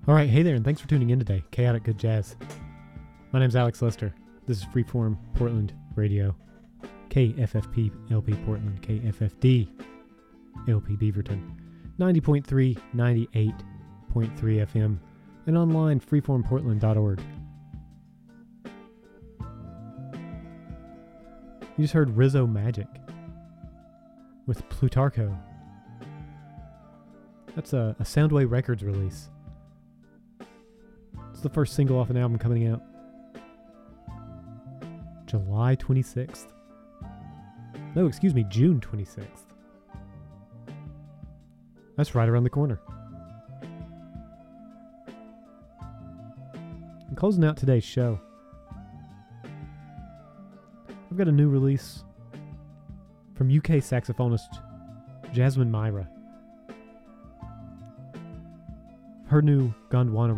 All right, hey there, and thanks for tuning in today. Chaotic Good Jazz. My name's Alex Lester. This is Freeform Portland Radio. KFFP LP Portland, KFFD LP Beaverton. 90.3, 98.3 FM, and online freeformportland.org. You just heard Rizzo Magic with Plutarcho. That's a Soundway Records release. It's the first single off an album coming out July 26th. No, excuse me, June 26th. That's right around the corner. I'm closing out today's show. I've got a new release from UK saxophonist Jasmine Myra. Her new Gondwana